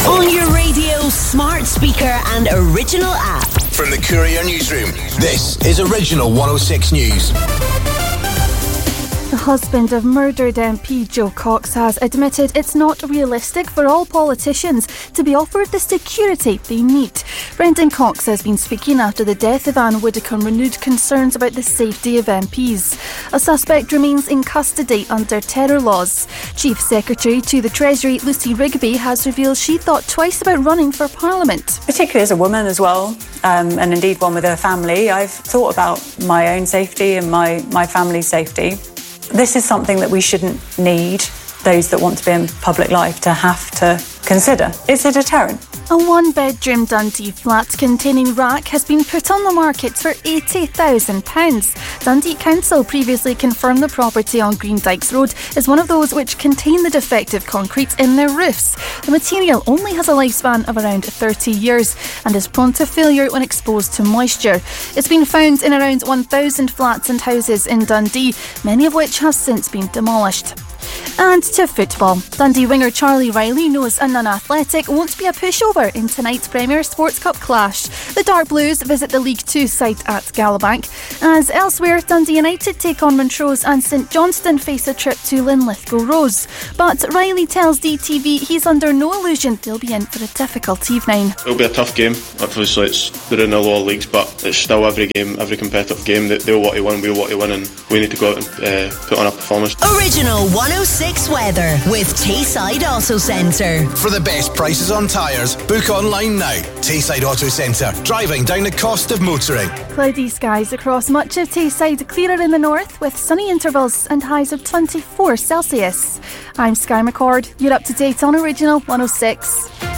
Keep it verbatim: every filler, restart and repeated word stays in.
On your radio, smart speaker and original app. From the Courier Newsroom, this is Original one oh six News. The husband of murdered M P Joe Cox has admitted it's not realistic for all politicians to be offered the security they need. Brendan Cox has been speaking after the death of Anne Widdecombe renewed concerns about the safety of M Ps. A suspect remains in custody under terror laws. Chief Secretary to the Treasury, Lucy Rigby, has revealed she thought twice about running for Parliament. Particularly as a woman as well, um, and indeed one with a family, I've thought about my own safety and my, my family's safety. This is something that we shouldn't need those that want to be in public life to have to consider. It's a deterrent. A one-bedroom Dundee flat containing rack has been put on the market for eighty thousand pounds. Dundee Council previously confirmed the property on Green Dykes Road is one of those which contain the defective concrete in their roofs. The material only has a lifespan of around thirty years and is prone to failure when exposed to moisture. It's been found in around one thousand flats and houses in Dundee, many of which have since been demolished. And to football. Dundee winger Charlie Riley knows a non-athletic won't be a pushover in tonight's Premier Sports Cup clash. The Dark Blues visit the League Two site at Gallowbank, as elsewhere Dundee United take on Montrose and St Johnstone face a trip to Linlithgow Rose. But Riley tells D T V he's under no illusion they'll be in for a difficult evening. It'll be a tough game. Obviously it's, they're in the lower leagues, but it's still every game, every competitive game that they'll want to win, we'll want to win, and we need to go out and uh, put on a performance. Original one oh six weather with Tayside Auto Centre. For the best prices on tyres, book online now. Tayside Auto Centre, driving down the cost of motoring. Cloudy skies across much of Tayside, clearer in the north with sunny intervals and highs of twenty-four Celsius. I'm Sky McCord. You're up to date on Original one oh six.